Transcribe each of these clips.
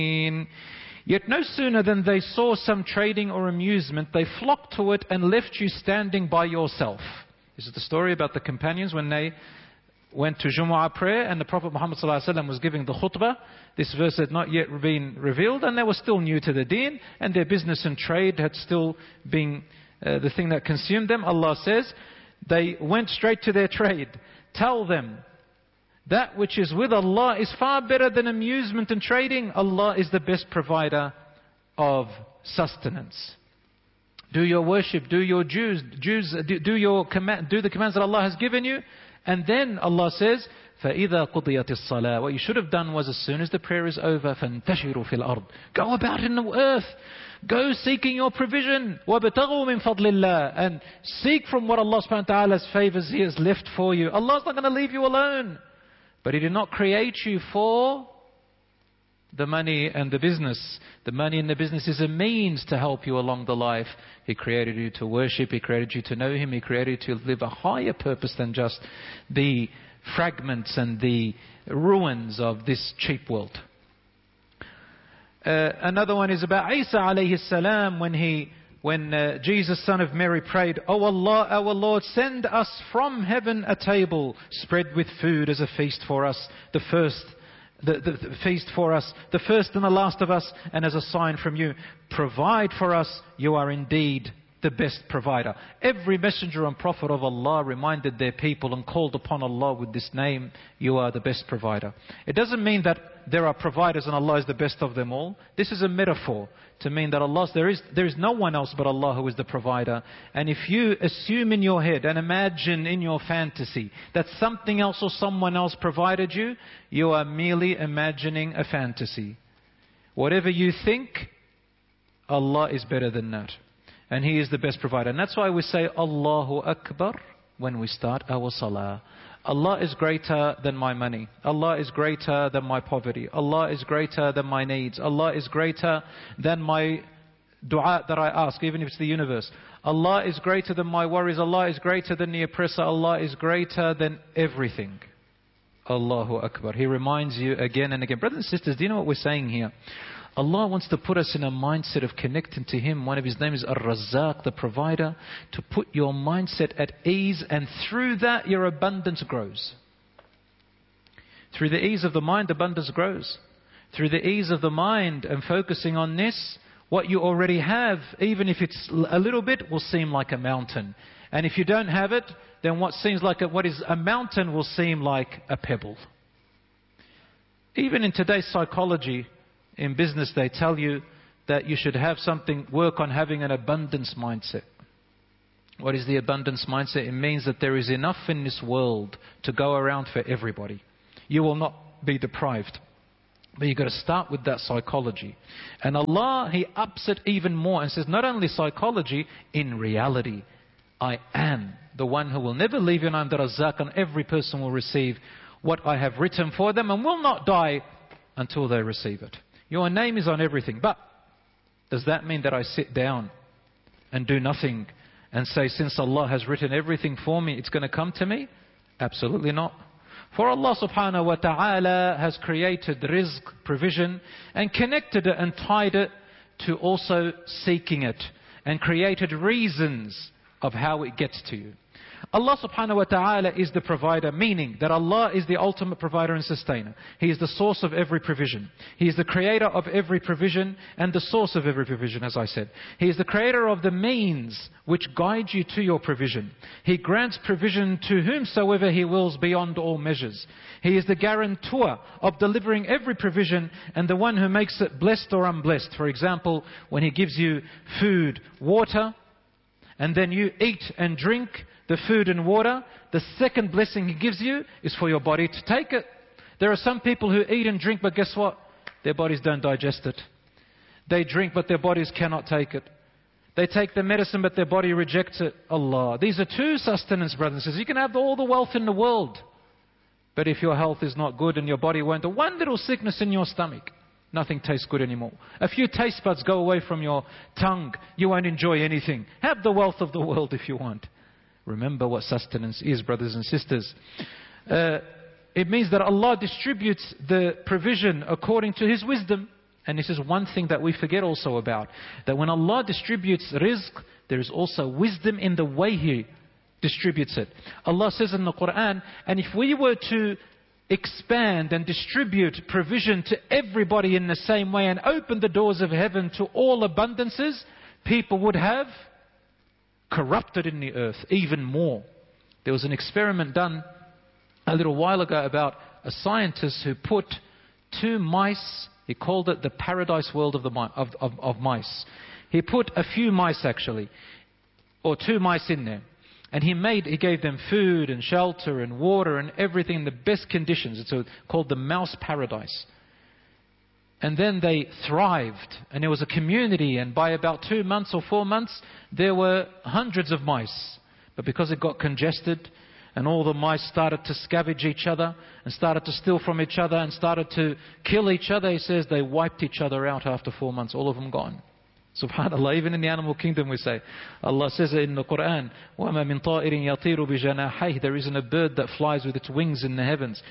Yet no sooner than they saw some trading or amusement, they flocked to it and left you standing by yourself. This is the story about the companions when they went to Jumu'ah prayer and the Prophet Muhammad ﷺ was giving the khutbah. This verse had not yet been revealed and they were still new to the deen and their business and trade had still been the thing that consumed them. Allah says, they went straight to their trade. Tell them, that which is with Allah is far better than amusement and trading. Allah is the best provider of sustenance. Do your worship, do your do the commands that Allah has given you. And then Allah says, فَإِذَا قُضِيَتِ الصَّلَاةِ. What you should have done was, as soon as the prayer is over, فَانْتَشِرُوا فِي الْأَرْضِ. Go about in the earth. Go seeking your provision. وَابْتَغُوا مِنْ فَضْلِ اللَّهِ. And seek from what Allah subhanahu wa ta'ala's favors He has left for you. Allah's not going to leave you alone. But He did not create you for the money and the business. The money and the business is a means to help you along the life. He created you to worship. He created you to know Him. He created you to live a higher purpose than just the fragments and the ruins of this cheap world. Another one is about Isa alayhi salam when Jesus, son of Mary, prayed, "O Allah, our Lord, send us from heaven a table spread with food as a feast for us, the feast for us, the first and the last of us, and as a sign from you. Provide for us, you are indeed the best provider." Every messenger and prophet of Allah reminded their people and called upon Allah with this name, you are the best provider. It doesn't mean that there are providers and Allah is the best of them all. This is a metaphor to mean that there is no one else but Allah who is the provider. And if you assume in your head and imagine in your fantasy that something else or someone else provided you, you are merely imagining a fantasy. Whatever you think, Allah is better than that. And He is the best provider. And that's why we say Allahu Akbar when we start our salah. Allah is greater than my money. Allah is greater than my poverty. Allah is greater than my needs. Allah is greater than my dua that I ask, even if it's the universe. Allah is greater than my worries. Allah is greater than the oppressor. Allah is greater than everything. Allahu Akbar. He reminds you again and again. Brothers and sisters, do you know what we're saying here? Allah wants to put us in a mindset of connecting to Him. One of His names is Ar-Razzaq, the provider, to put your mindset at ease, and through that your abundance grows. Through the ease of the mind, abundance grows. Through the ease of the mind and focusing on this, what you already have, even if it's a little bit, will seem like a mountain. And if you don't have it, then what is a mountain will seem like a pebble. Even in today's psychology, in business, they tell you that you should work on having an abundance mindset. What is the abundance mindset? It means that there is enough in this world to go around for everybody. You will not be deprived. But you've got to start with that psychology. And Allah, He ups it even more and says, not only psychology, in reality, I am the one who will never leave you, and I am the Razzaq, and every person will receive what I have written for them and will not die until they receive it. Your name is on everything. But does that mean that I sit down and do nothing and say, since Allah has written everything for me, it's going to come to me? Absolutely not. For Allah subhanahu wa ta'ala has created rizq, provision, and connected it and tied it to also seeking it, and created reasons of how it gets to you. Allah subhanahu wa ta'ala is the provider, meaning that Allah is the ultimate provider and sustainer. He is the source of every provision. He is the creator of every provision and the source of every provision, as I said. He is the creator of the means which guide you to your provision. He grants provision to whomsoever He wills beyond all measures. He is the guarantor of delivering every provision and the one who makes it blessed or unblessed. For example, when He gives you food, water, and then you eat and drink the food and water, the second blessing He gives you is for your body to take it. There are some people who eat and drink, but guess what? Their bodies don't digest it. They drink, but their bodies cannot take it. They take the medicine, but their body rejects it. Allah. These are two sustenance, brothers and sisters. You can have all the wealth in the world, but if your health is not good and your body won't, one little sickness in your stomach, nothing tastes good anymore. A few taste buds go away from your tongue, you won't enjoy anything. Have the wealth of the world if you want. Remember what sustenance is, brothers and sisters. It means that Allah distributes the provision according to His wisdom. And this is one thing that we forget also about. That when Allah distributes rizq, there is also wisdom in the way He distributes it. Allah says in the Quran, and if we were to expand and distribute provision to everybody in the same way and open the doors of heaven to all abundances, people would have corrupted in the earth even more. There was an experiment done a little while ago about a scientist who put 2 mice, he called it the paradise world of mice. He put a few mice actually, or 2 mice in there. And he gave them food and shelter and water and everything in the best conditions. It's called the mouse paradise. And then they thrived. And there was a community. And by about 2 months or 4 months, there were hundreds of mice. But because it got congested and all the mice started to scavenge each other and started to steal from each other and started to kill each other, he says they wiped each other out after 4 months. All of them gone. Subhanallah, even in the animal kingdom we say. Allah says it in the Quran, وَمَا مِن طَائِرٍ يَطِيرُ بِجَنَاحَيْهِ. There isn't a bird that flies with its wings in the heavens.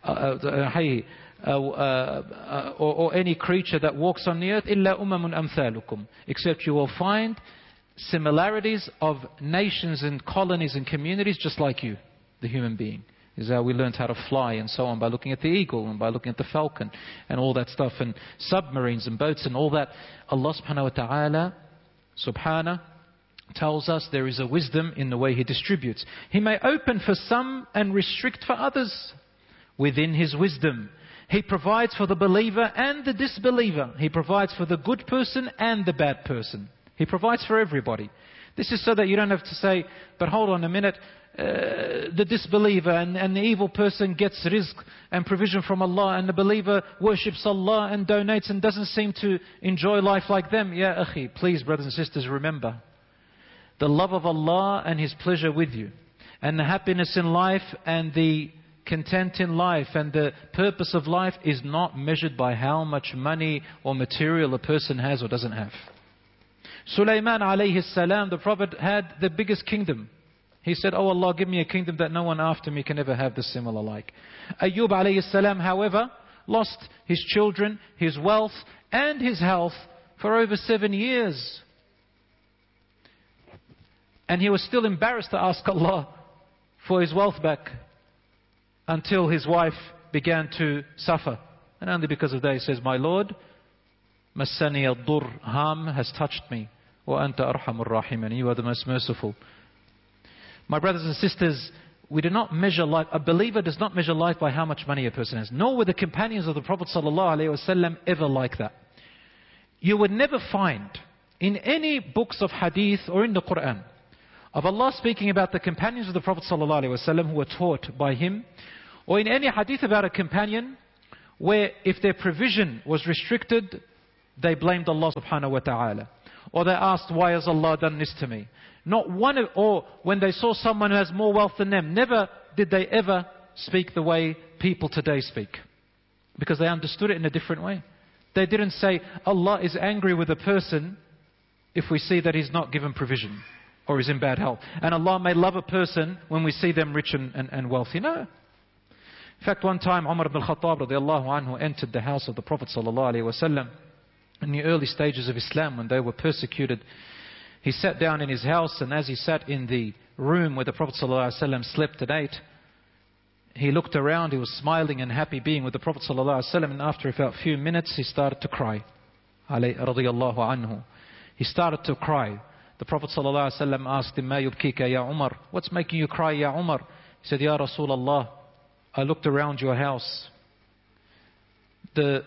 Or any creature that walks on the earth, إِلَّا أُمَمٌ أَمْثَالُكُمْ. Except you will find similarities of nations and colonies and communities just like you, the human being. Is how we learned how to fly and so on, by looking at the eagle and by looking at the falcon and all that stuff, and submarines and boats and all that. Allah subhanahu wa ta'ala tells us there is a wisdom in the way He distributes. He may open for some and restrict for others. Within His wisdom, He provides for the believer and the disbeliever. He provides for the good person and the bad person. He provides for everybody. This is so that you don't have to say, but hold on a minute, the disbeliever and the evil person gets rizq and provision from Allah, and the believer worships Allah and donates and doesn't seem to enjoy life like them. Ya akhi, please brothers and sisters, remember, the love of Allah and His pleasure with you, and the happiness in life and the content in life and the purpose of life is not measured by how much money or material a person has or doesn't have. Sulaiman alayhi salam, the Prophet, had the biggest kingdom. He said, "Oh Allah, give me a kingdom that no one after me can ever have the similar like." Ayyub alayhi salam, however, lost his children, his wealth and his health for over 7 years. And he was still embarrassed to ask Allah for his wealth back until his wife began to suffer. And only because of that he says, "My Lord, Massani al-dur, harm has touched me. Wa anta arhamur rahim, and you are the most merciful." My brothers and sisters, we do not measure life. A believer does not measure life by how much money a person has. Nor were the companions of the Prophet ﷺ ever like that. You would never find in any books of hadith or in the Quran of Allah speaking about the companions of the Prophet ﷺ who were taught by him, or in any hadith about a companion where if their provision was restricted, they blamed Allah subhanahu wa ta'ala. Or they asked, "Why has Allah done this to me?" Not one or when they saw someone who has more wealth than them, never did they ever speak the way people today speak. Because they understood it in a different way. They didn't say, Allah is angry with a person if we see that he's not given provision or is in bad health. And Allah may love a person when we see them rich and wealthy. No. In fact, one time Umar ibn al-Khattab radiallahu anhu entered the house of the Prophet sallallahu alaihi wasallam in the early stages of Islam when they were persecuted. He sat down in his house, and as he sat in the room where the Prophet ﷺ slept at night, he looked around, he was smiling and happy being with the Prophet ﷺ, and after about a few minutes he started to cry. Radiyallahu anhu. He started to cry. The Prophet ﷺ asked him, "Ma yubkika ya Umar?" What's making you cry, ya Umar? He said, "Ya Rasulullah, I looked around your house. The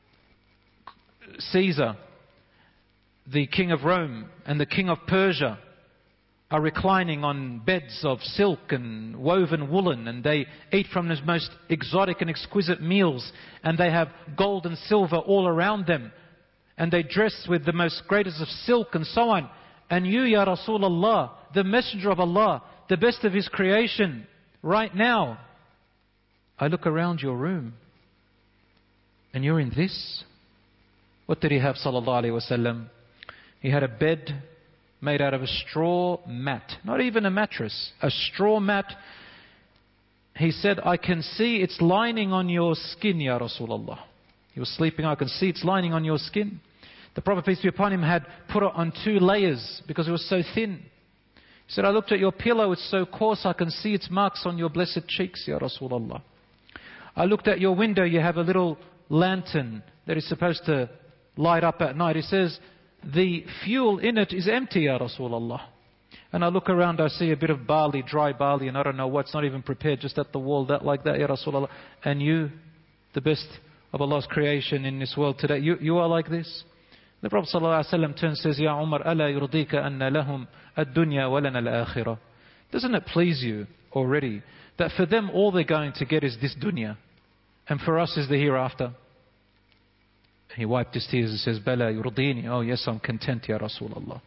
Caesar, the king of Rome and the king of Persia are reclining on beds of silk and woven woolen, and they eat from the most exotic and exquisite meals, and they have gold and silver all around them, and they dress with the most greatest of silk and so on. And you, Ya Rasulullah, the messenger of Allah, the best of His creation, right now, I look around your room and you're in this." What did he have, sallallahu alaihi wasallam? He had a bed made out of a straw mat. Not even a mattress. A straw mat. He said, "I can see its lining on your skin, Ya Rasulullah." He was sleeping. I can see it's lining on your skin. The Prophet, peace be upon him, had put it on 2 layers because it was so thin. He said, I looked at your pillow, it's so coarse, I can see its marks on your blessed cheeks, Ya Rasulullah. I looked at your window, you have a little lantern that is supposed to light up at night. He says, the fuel in it is empty, Ya Rasulullah. And I look around, I see a bit of barley, dry barley, and I don't know what's not even prepared, just at the wall, that like that, Ya Rasulullah. And you, the best of Allah's creation in this world today, you are like this? The Prophet ﷺ turns and says, Ya Umar, ala yurdika anna lahum ad-dunya wa lana al-akhirah. Doesn't it please you already that for them all they're going to get is this dunya, and for us is the hereafter? He wiped his tears and says, Bala yurdini. Oh yes, I'm content, Ya Rasulullah.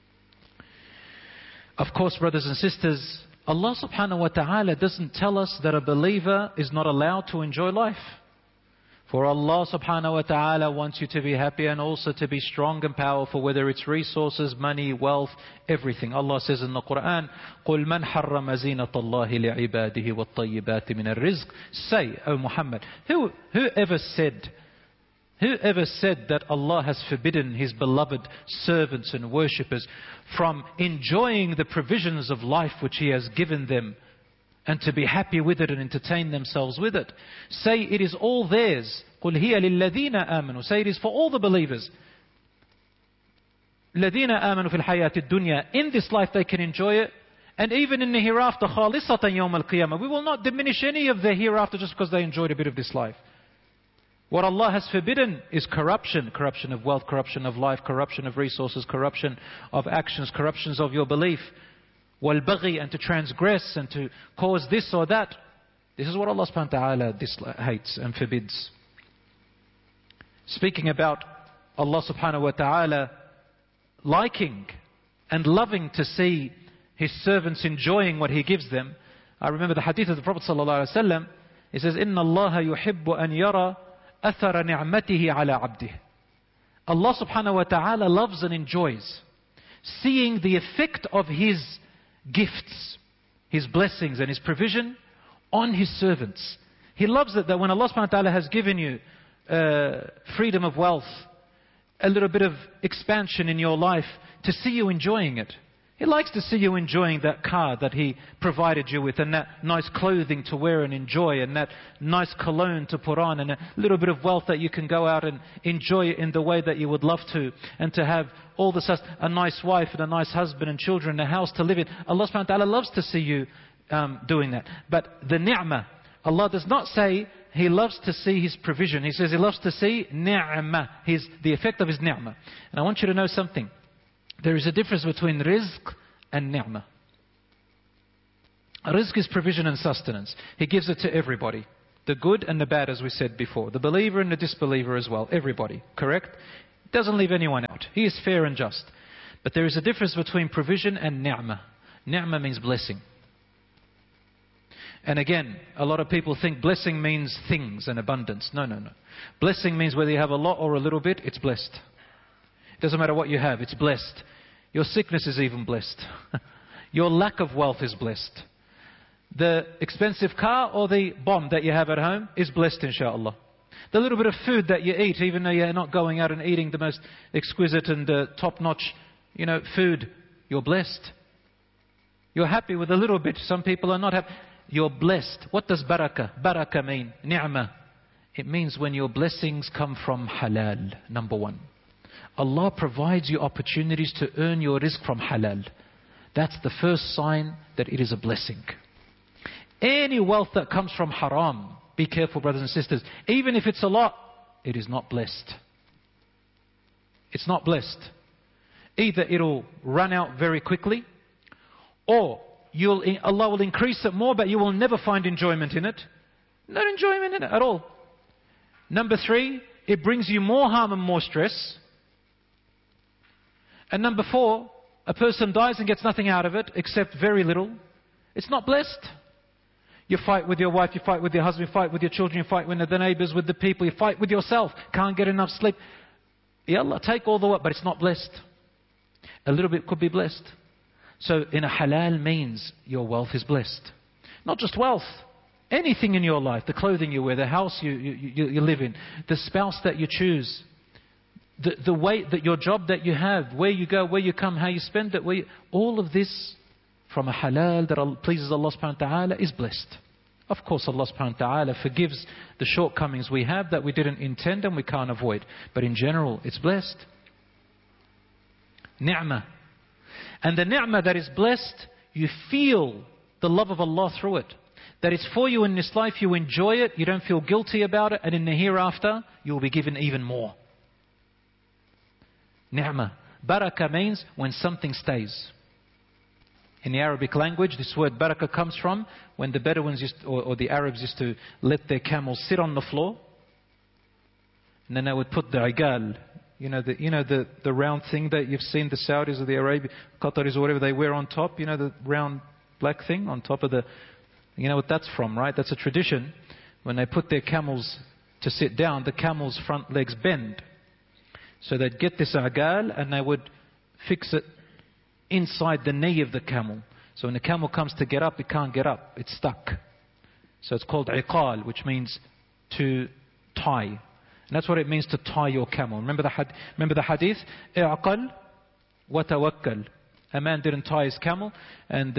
Of course, brothers and sisters, Allah subhanahu wa ta'ala doesn't tell us that a believer is not allowed to enjoy life. For Allah subhanahu wa ta'ala wants you to be happy and also to be strong and powerful, whether it's resources, money, wealth, everything. Allah says in the Quran, قُلْ مَنْ حَرَّمَ زِينَةَ اللَّهِ لِعِبَادِهِ وَالطَّيِّبَاتِ مِنَ الرِّزْقِ. Say, O Muhammad, whoever said that Allah has forbidden His beloved servants and worshippers from enjoying the provisions of life which He has given them, and to be happy with it and entertain themselves with it. Say it is all theirs. قُلْ هِيَ لِلَّذِينَ آمَنُوا. Say it is for all the believers. الَّذِينَ آمَنُوا فِي الْحَيَاةِ الدُّنْيَا. In this life they can enjoy it. And even in the hereafter, خَالِصَةً يَوْمَ الْقِيَامَةِ. We will not diminish any of the hereafter just because they enjoyed a bit of this life. What Allah has forbidden is corruption. Corruption of wealth, corruption of life, corruption of resources, corruption of actions, corruptions of your belief. وَالْبَغِي, and to transgress and to cause this or that. This is what Allah subhanahu wa ta'ala hates and forbids. Speaking about Allah subhanahu wa ta'ala liking and loving to see His servants enjoying what He gives them, I remember the hadith of the Prophet sallallahu alaihi wasallam. He says, إِنَّ اللَّهَ يُحِبُّ أَنْ يَرَى أَثَرَ نِعْمَتِهِ عَلَى عَبْدِهِ. Allah subhanahu wa ta'ala loves and enjoys seeing the effect of His gifts, His blessings and His provision on His servants. He loves it that when Allah subhanahu wa ta'ala has given you freedom of wealth, a little bit of expansion in your life, to see you enjoying it. He likes to see you enjoying that car that He provided you with, and that nice clothing to wear and enjoy, and that nice cologne to put on, and a little bit of wealth that you can go out and enjoy it in the way that you would love to, and to have all this, a nice wife and a nice husband and children, and a house to live in. Allah subhanahu wa ta'ala loves to see you doing that. But the ni'mah, Allah does not say He loves to see His provision. He says He loves to see ni'mah, the effect of His ni'mah. And I want you to know something. There is a difference between rizq and ni'mah. Rizq is provision and sustenance. He gives it to everybody. The good and the bad, as we said before. The believer and the disbeliever as well. Everybody. Correct? Doesn't leave anyone out. He is fair and just. But there is a difference between provision and ni'mah. Ni'mah means blessing. And again, a lot of people think blessing means things and abundance. No, no, no. Blessing means whether you have a lot or a little bit, it's blessed. It doesn't matter what you have, it's blessed. Your sickness is even blessed. Your lack of wealth is blessed. The expensive car or the bomb that you have at home is blessed, inshallah. The little bit of food that you eat, even though you're not going out and eating the most exquisite and top-notch, food, you're blessed. You're happy with a little bit. Some people are not happy. You're blessed. What does barakah? Barakah mean? Ni'mah. It means when your blessings come from halal, number one. Allah provides you opportunities to earn your rizq from halal. That's the first sign that it is a blessing. Any wealth that comes from haram, be careful, brothers and sisters. Even if it's a lot, it is not blessed. It's not blessed. Either it'll run out very quickly, or Allah will increase it more, but you will never find enjoyment in it. No enjoyment in it at all. Number 3, it brings you more harm and more stress. And number 4, a person dies and gets nothing out of it except very little. It's not blessed. You fight with your wife, you fight with your husband, you fight with your children, you fight with the neighbors, with the people, you fight with yourself. Can't get enough sleep. Ya Allah, take all the wealth, but it's not blessed. A little bit could be blessed. So in a halal means your wealth is blessed. Not just wealth. Anything in your life, the clothing you wear, the house you live in, the spouse that you choose, the way that your job that you have, where you go, where you come, how you spend it, all of this from a halal that pleases Allah subhanahu wa ta'ala is blessed. Of course, Allah subhanahu wa ta'ala forgives the shortcomings we have that we didn't intend and we can't avoid. But in general, it's blessed. Ni'mah. And the ni'mah that is blessed, you feel the love of Allah through it. That it's for you in this life, you enjoy it, you don't feel guilty about it, and in the hereafter, you will be given even more. Ni'mah. Barakah means when something stays. In the Arabic language, this word barakah comes from when the Bedouins or the Arabs used to let their camels sit on the floor, and then they would put the igal, the round thing that you've seen the Saudis or the Arabians, Qataris or whatever they wear on top, the round black thing on top of the, you know what that's from, right? That's a tradition. When they put their camels to sit down, the camel's front legs bend. So they'd get this agal and they would fix it inside the knee of the camel. So when the camel comes to get up, it can't get up. It's stuck. So it's called iqal, which means to tie. And that's what it means to tie your camel. Remember the hadith? I'aqal wa tawakkal. A man didn't tie his camel, and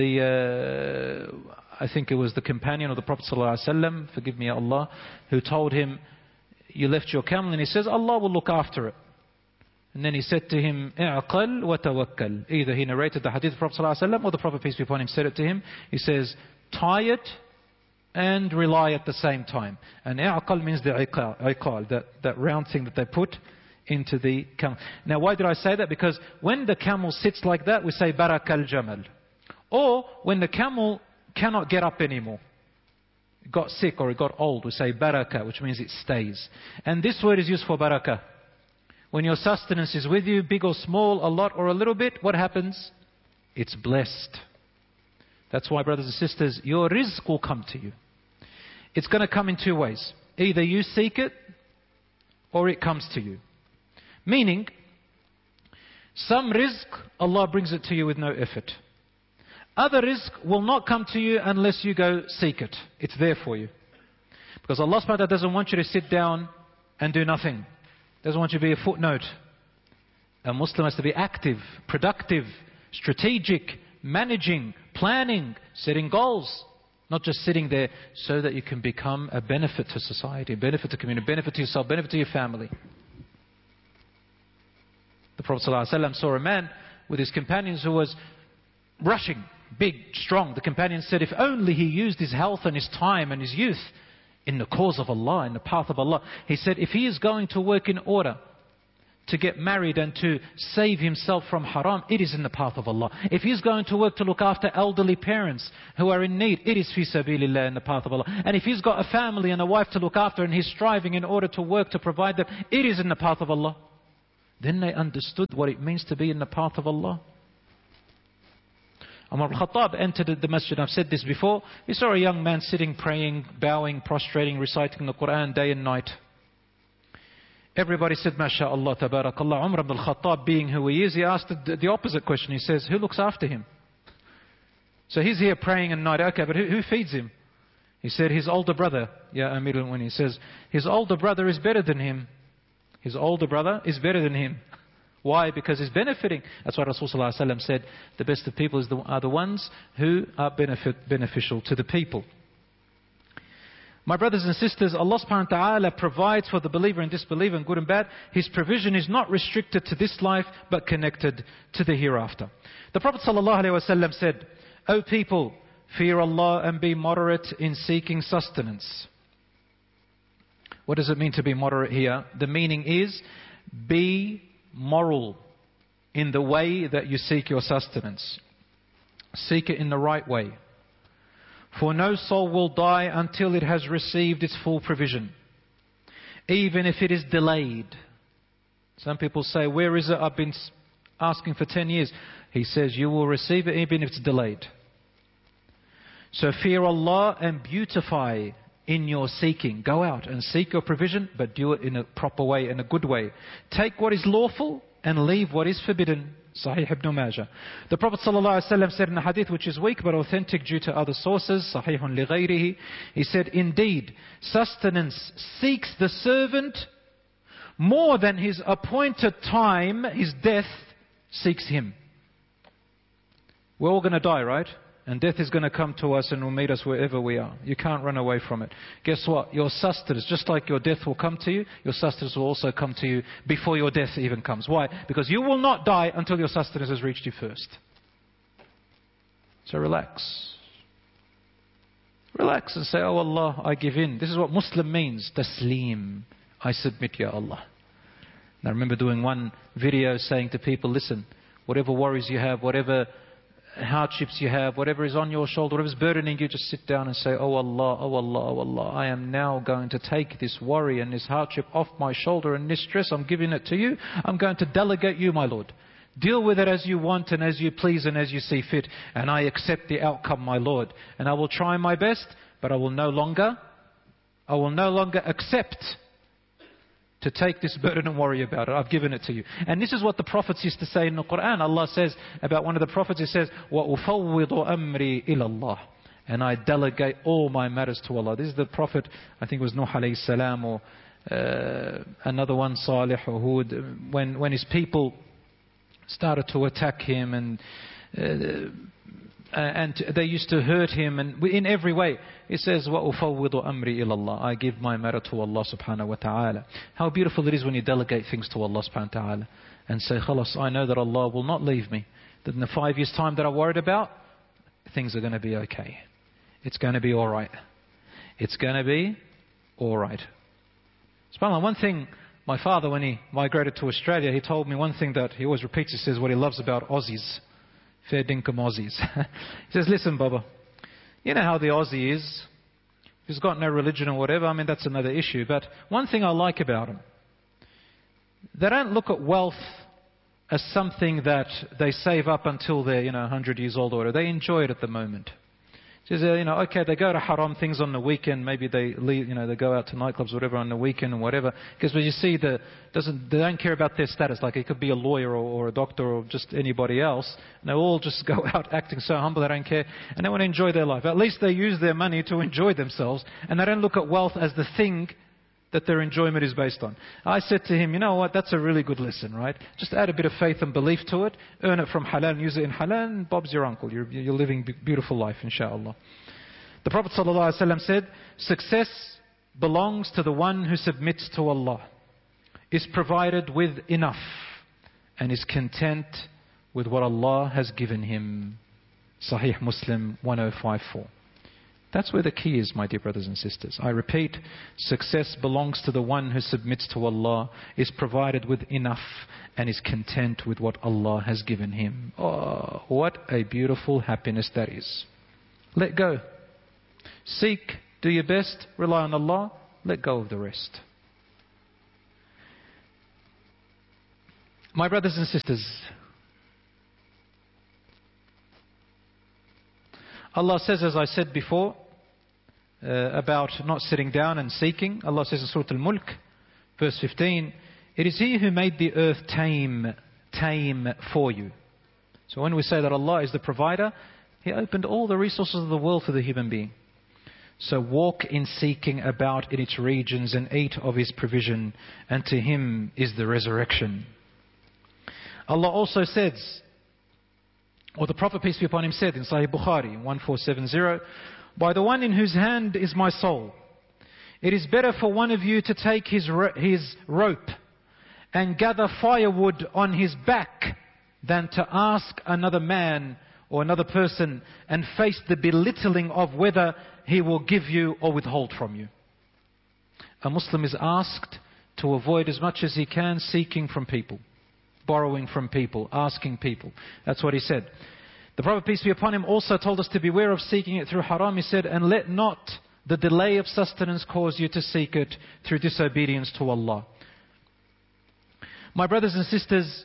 I think it was the companion of the Prophet ﷺ, forgive me Allah, who told him, you left your camel, and he says, Allah will look after it. And then he said to him, I'aqal wa tawakkal. Either he narrated the hadith of the Prophet ﷺ, or the Prophet, peace be upon him, said it to him. He says, tie it and rely at the same time. And i'aqal means the iqal, that round thing that they put into the camel. Now why did I say that? Because when the camel sits like that, we say barakal jamal. Or when the camel cannot get up anymore, it got sick or it got old, we say baraka, which means it stays. And this word is used for barakah. When your sustenance is with you, big or small, a lot or a little bit, what happens? It's blessed. That's why, brothers and sisters, your rizq will come to you. It's going to come in two ways. Either you seek it, or it comes to you. Meaning, some rizq, Allah brings it to you with no effort. Other rizq will not come to you unless you go seek it. It's there for you. Because Allah subhanahu wa ta'ala doesn't want you to sit down and do nothing. Doesn't want you to be a footnote. A Muslim has to be active, productive, strategic, managing, planning, setting goals. Not just sitting there so that you can become a benefit to society, a benefit to community, benefit to yourself, benefit to your family. The Prophet ﷺ saw a man with his companions who was rushing, big, strong. The companion said if only he used his health and his time and his youth in the cause of Allah, in the path of Allah. He said if he is going to work in order to get married and to save himself from haram, it is in the path of Allah. If he's going to work to look after elderly parents who are in need, it is fi sabilillah, in the path of Allah. And if he's got a family and a wife to look after and he's striving in order to work to provide them, it is in the path of Allah. Then they understood what it means to be in the path of Allah. Umar al-Khattab entered the masjid. I've said this before. He saw a young man sitting, praying, bowing, prostrating, reciting the Quran day and night. Everybody said, MashaAllah, Tabarakallah. Umar ibn al-Khattab, being who he is, he asked the opposite question. He says, who looks after him? So he's here praying at night. Okay, but who feeds him? He said, his older brother. Yeah, Amir al-Mu'minin. He says, his older brother is better than him. His older brother is better than him. Why? Because he's benefiting. That's why Rasulullah ﷺ said, the best of people are the ones who are beneficial to the people. My brothers and sisters, Allah subhanahu wa ta'ala provides for the believer and disbeliever and good and bad. His provision is not restricted to this life, but connected to the hereafter. The Prophet ﷺ said, O people, fear Allah and be moderate in seeking sustenance. What does it mean to be moderate here? The meaning is, be moral in the way that you seek your sustenance. Seek it in the right way. For no soul will die until it has received its full provision, even if it is delayed. Some people say, where is it? I've been asking for 10 years. He says, you will receive it even if it's delayed. So fear Allah and beautify in your seeking. Go out and seek your provision, but do it in a proper way, in a good way. Take what is lawful and leave what is forbidden. Sahih Ibn Majah. The Prophet ﷺ said in a hadith which is weak but authentic due to other sources, Sahihun li ghayrihi, he said, indeed, sustenance seeks the servant more than his appointed time, his death, seeks him. We're all going to die, right? And death is going to come to us and will meet us wherever we are. You can't run away from it. Guess what? Your sustenance, just like your death will come to you, your sustenance will also come to you before your death even comes. Why? Because you will not die until your sustenance has reached you first. So relax. Relax and say, oh Allah, I give in. This is what Muslim means. Taslim. I submit, Ya Allah. And I remember doing one video saying to people, listen, whatever worries you have, whatever hardships you have, whatever is on your shoulder, whatever is burdening you, just sit down and say, oh Allah, oh Allah, oh Allah, I am now going to take this worry and this hardship off my shoulder and this stress, I'm giving it to you. I'm going to delegate you, my Lord. Deal with it as you want and as you please and as you see fit. And I accept the outcome, my Lord. And I will try my best, but I will no longer accept to take this burden and worry about it. I've given it to you. And this is what the prophets used to say in the Quran. Allah says about one of the prophets, He says, وَأُفَوِّضُ أَمْرِي إِلَى اللَّهِ, and I delegate all my matters to Allah. This is the prophet, I think it was Nuh alayhi salam, or another one, Salih or Hud, when his people started to attack him and they used to hurt him, and in every way. It says, وَأُفَوِّضُ أَمْرِي إِلَى اللَّهِ, I give my matter to Allah subhanahu wa ta'ala. How beautiful it is when you delegate things to Allah subhanahu wa ta'ala and say, khalas, I know that Allah will not leave me. That in the 5 years' time that I'm worried about, things are going to be okay. It's going to be alright. It's going to be alright. SubhanAllah, one thing, my father, when he migrated to Australia, he told me one thing that he always repeats. He says what he loves about Aussies. Fair dinkum Aussies. He says, listen, Baba, you know how the Aussie is. He's got no religion or whatever. I mean, that's another issue. But one thing I like about him, they don't look at wealth as something that they save up until they're 100 years old or whatever. They enjoy it at the moment. He says, okay, they go to haram things on the weekend. Maybe they leave, they go out to nightclubs or whatever on the weekend and whatever. Because when you see, they don't care about their status. Like it could be a lawyer or a doctor or just anybody else. And they all just go out acting so humble, they don't care. And they want to enjoy their life. At least they use their money to enjoy themselves. And they don't look at wealth as the thing that their enjoyment is based on. I said to him, you know what, that's a really good lesson, right? Just add a bit of faith and belief to it, earn it from halal, use it in halal, and Bob's your uncle. You're living a beautiful life, inshallah. The Prophet ﷺ said, success belongs to the one who submits to Allah, is provided with enough, and is content with what Allah has given him. Sahih Muslim 1054. That's where the key is, my dear brothers and sisters. I repeat, success belongs to the one who submits to Allah, is provided with enough, and is content with what Allah has given him. Oh, what a beautiful happiness that is. Let go. Seek, do your best, rely on Allah, let go of the rest. My brothers and sisters, Allah says, as I said before, about not sitting down and seeking. Allah says in Surah Al-Mulk, verse 15, it is He who made the earth tame for you. So when we say that Allah is the provider, He opened all the resources of the world for the human being. So walk in seeking about in its regions and eat of His provision, and to Him is the resurrection. Allah also says, or the Prophet, peace be upon him, said in Sahih Bukhari 1470, by the one in whose hand is my soul, it is better for one of you to take his rope and gather firewood on his back than to ask another man or another person and face the belittling of whether he will give you or withhold from you. A Muslim is asked to avoid as much as he can seeking from people, borrowing from people, asking people. That's what he said. The Prophet, peace be upon him, also told us to beware of seeking it through haram. He said, and let not the delay of sustenance cause you to seek it through disobedience to Allah. My brothers and sisters,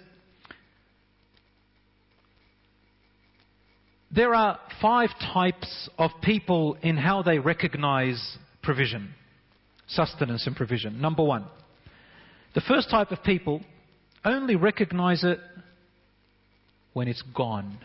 there are 5 types of people in how they recognize provision, sustenance and provision. Number 1, the first type of people only recognize it when it's gone.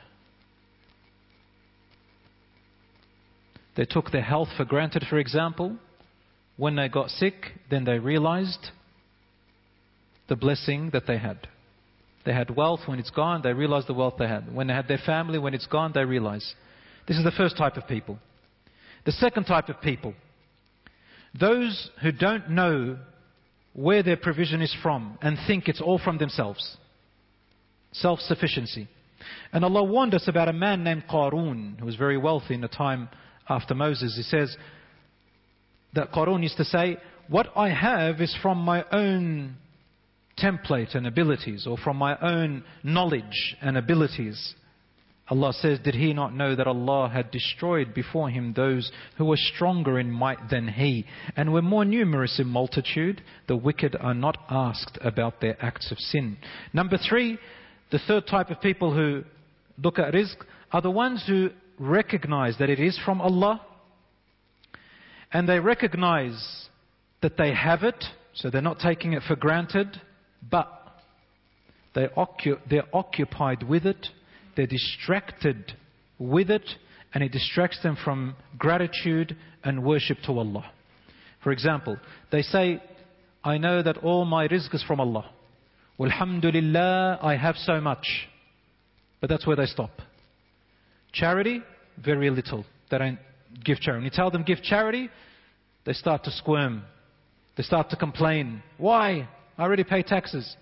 They took their health for granted, for example. When they got sick, then they realized the blessing that they had. They had wealth. When it's gone, they realize the wealth they had. When they had their family, when it's gone, they realize. This is the first type of people. The second type of people, those who don't know where their provision is from and think it's all from themselves. Self-sufficiency. And Allah warned us about a man named Qarun, who was very wealthy in the time after Moses. He says that Qarun used to say, what I have is from my own template and abilities, or from my own knowledge and abilities. Allah says, did he not know that Allah had destroyed before him those who were stronger in might than he, and were more numerous in multitude? The wicked are not asked about their acts of sin. Number 3, the third type of people who look at rizq are the ones who recognize that it is from Allah, and they recognize that they have it, so they're not taking it for granted, but they're occupied with it, they're distracted with it, and it distracts them from gratitude and worship to Allah. For example, they say, I know that all my rizq is from Allah. Alhamdulillah, I have so much. But that's where they stop. Charity, very little. They don't give charity. When you tell them give charity, they start to squirm. They start to complain. Why? I already pay taxes.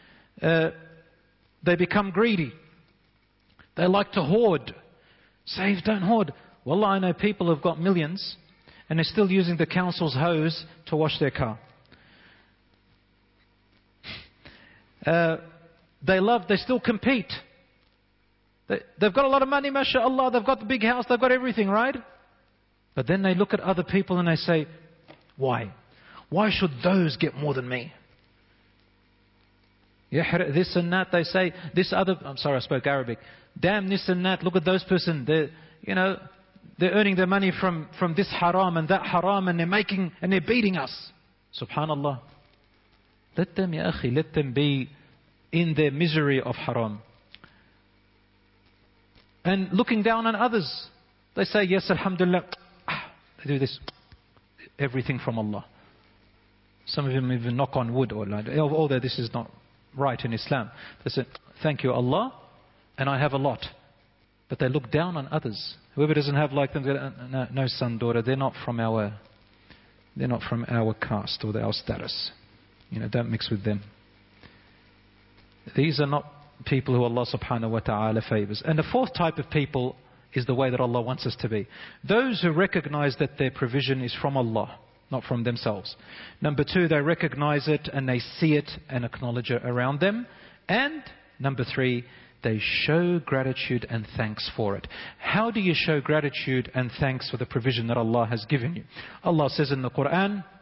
They become greedy. They like to hoard. Save, don't hoard. Wallah, I know people who've got millions and they're still using the council's hose to wash their car. They still compete. They've got a lot of money, mashallah, they've got the big house, they've got everything, right? But then they look at other people and they say, why? Why should those get more than me? This and that, they say, this other, I'm sorry, I spoke Arabic. Damn this and that, look at those person, they're earning their money from this haram and that haram, and they're beating us. Subhanallah. Let them, ya akhi, let them be in their misery of haram. And looking down on others. They say, yes, alhamdulillah. They do this. Everything from Allah. Some of them even knock on wood. Although this is not right in Islam. They say, thank you Allah, and I have a lot. But they look down on others. Whoever doesn't have like them, no son, daughter, they're not from our caste or our status. Don't mix with them. These are not people who Allah subhanahu wa ta'ala favors. And the fourth type of people is the way that Allah wants us to be. Those who recognize that their provision is from Allah, not from themselves. Number 2, they recognize it and they see it and acknowledge it around them. And number 3, they show gratitude and thanks for it. How do you show gratitude and thanks for the provision that Allah has given you? Allah says in the Quran,